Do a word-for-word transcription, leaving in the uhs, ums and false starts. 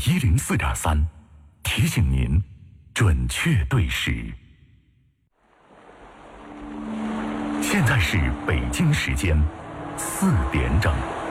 一零四点三，提醒您准确对时。现在是北京时间四点整。